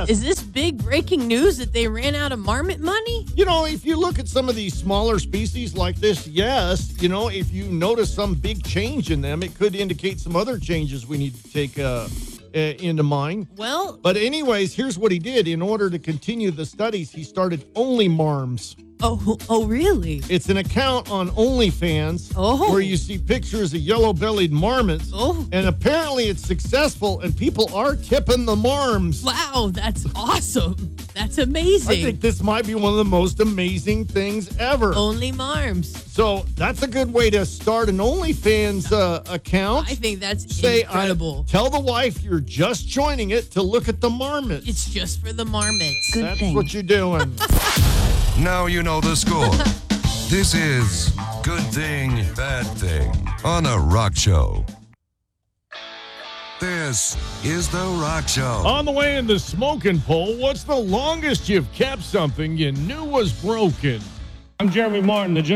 Is this big breaking news that they ran out of marmot money? If you look at some of these smaller species like this, yes, if you notice some big change in them, it could indicate some other changes we need to take into mind. Well, But anyways, here's what he did. In order to continue the studies, he started Only Marms. oh, really? It's an account on OnlyFans where you see pictures of yellow-bellied marmots. Oh. And apparently it's successful, and people are tipping the marms. Wow, that's awesome. That's I amazing. think this might be one of the most amazing things ever. Only Marms. So that's a good way to start an OnlyFans account. I think that's Say, incredible. tell the wife you're just joining it to look at the marmots. It's just for the marmots. That's what you're doing. Now you know the score. This is Good Thing, Bad Thing on a rock show. This is The Rock Show. On the way in the smoking poll, what's the longest you've kept something you knew was broken? I'm Jeremy Martin, the